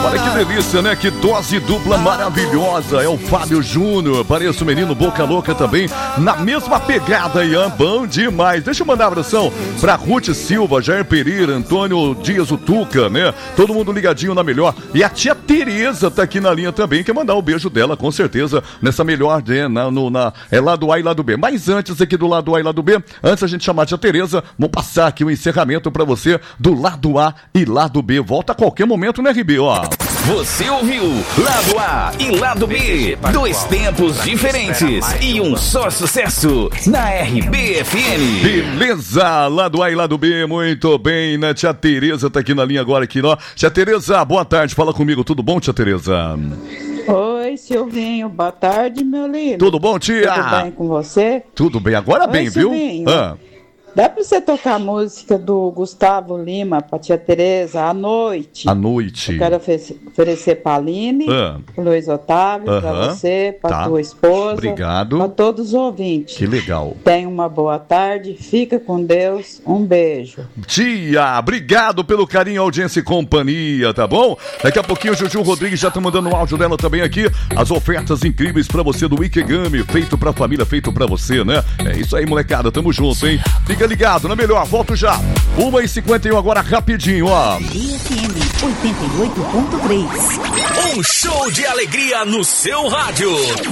Olha que delícia, né? Que dose dupla maravilhosa. É o Fábio Júnior. Parece o menino Boca Louca também. Na mesma pegada, Ian. Bom demais. Deixa eu mandar um abração pra Ruth Silva, Jair Pereira, Antônio Dias, o Tuca, né? Todo mundo ligadinho na melhor. E a tia Tereza tá aqui na linha também. Quer mandar um beijo dela, com certeza, nessa melhor, né? É lado A e lado B. Mas antes aqui do lado A e lado B, antes a gente chamar a tia Tereza, vou passar aqui o encerramento pra você do lado A e lado B. Volta a qualquer momento no RB, ó. Você ouviu Lado A e Lado B, dois tempos diferentes e um só sucesso na RBFM. Beleza, Lado A e Lado B, muito bem, né? Tia Tereza tá aqui na linha agora, aqui, ó. Tia Tereza, boa tarde, fala comigo, tudo bom, tia Tereza? Oi, Silvinho, boa tarde, meu lindo. Tudo bom, tia? Tudo bem com você? Tudo bem, agora Oi, bem, Silvinho. viu? Dá pra você tocar a música do Gustavo Lima pra tia Tereza, À Noite? À Noite. Eu quero oferecer pra Aline, pro Luiz Otávio, pra você, pra tua esposa. Obrigado. Pra todos os ouvintes. Que legal. Tenha uma boa tarde, fica com Deus, um beijo. Tia, obrigado pelo carinho, audiência e companhia, tá bom? Daqui a pouquinho o Juju Rodrigues já tá mandando um áudio dela também aqui. As ofertas incríveis pra você do Ikegami, feito pra família, feito pra você, né? É isso aí, molecada, tamo junto, hein? Fica ligado, na melhor, volto já. 1h51 agora, rapidinho, ó. BFM 88.3. Um show de alegria no seu rádio.